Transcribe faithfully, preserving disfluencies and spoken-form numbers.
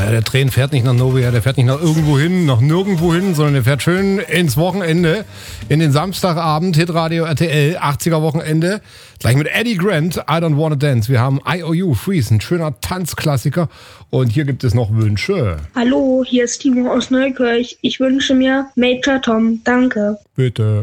Ja, der Train fährt nicht nach Nowhere, der fährt nicht nach irgendwo hin, nach nirgendwo hin, sondern der fährt schön ins Wochenende, in den Samstagabend, Hitradio R T L, achtziger Wochenende. Gleich mit Eddie Grant, I Don't Wanna Dance. Wir haben I O U, Freeze, ein schöner Tanzklassiker. Und hier gibt es noch Wünsche. Hallo, hier ist Timo aus Neukirch. Ich wünsche mir Major Tom. Danke. Bitte.